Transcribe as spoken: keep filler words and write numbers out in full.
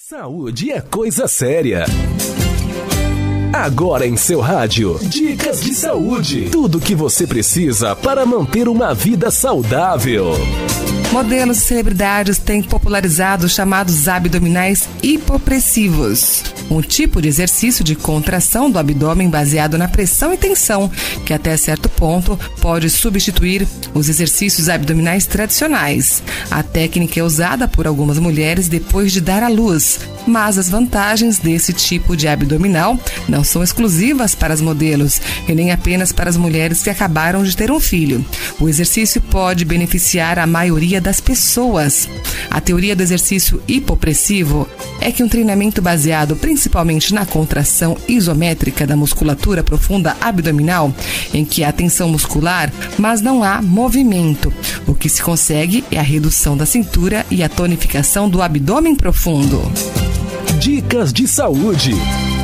Saúde é coisa séria. Agora em seu rádio, Dicas de Saúde. Tudo o que você precisa para manter uma vida saudável. Modelos e celebridades têm popularizado os chamados abdominais hipopressivos, um tipo de exercício de contração do abdômen baseado na pressão e tensão, que até certo ponto pode substituir os exercícios abdominais tradicionais. A técnica é usada por algumas mulheres depois de dar à luz, mas as vantagens desse tipo de abdominal não são exclusivas para as modelos e nem apenas para as mulheres que acabaram de ter um filho. O exercício pode beneficiar a maioria das pessoas. A teoria do exercício hipopressivo é que um treinamento baseado principalmente na contração isométrica da musculatura profunda abdominal, em que há tensão muscular, mas não há movimento. O que se consegue é a redução da cintura e a tonificação do abdômen profundo. Dicas de saúde.